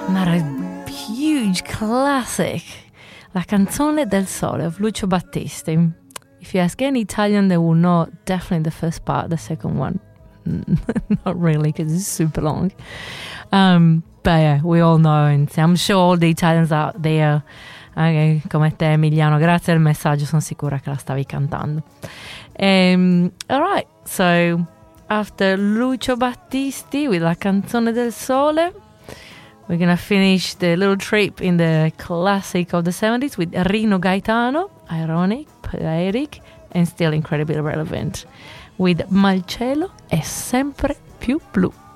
Another huge classic, La Canzone del Sole of Lucio Battisti. If you ask any Italian, they will know definitely the first part. The second one, not really, because it's super long. But yeah, we all know, and I'm sure all the Italians out there, anche come te Emiliano, grazie del messaggio, sono sicura che la stavi cantando. Alright, so after Lucio Battisti with La Canzone del Sole, we're gonna finish the little trip in the classic of the 70s with Rino Gaetano, ironic, poetic, and still incredibly relevant, with Ma il cielo è sempre più blu.